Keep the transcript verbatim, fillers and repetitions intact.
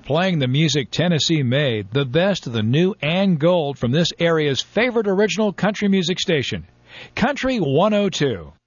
playing the music Tennessee made, the best of the new and gold from this area's favorite original country music station, Country one oh two.